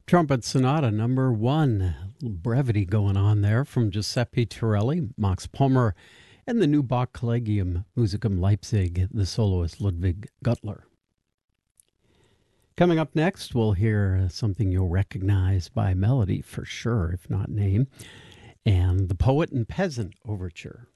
Trumpet Sonata number 1. A little brevity going on there from Giuseppe Torelli, Max Pommer, and the new Bach Collegium Musicum Leipzig, the soloist Ludwig Gutler. Coming up next, we'll hear something you'll recognize by melody for sure, if not name, and the Poet and Peasant Overture.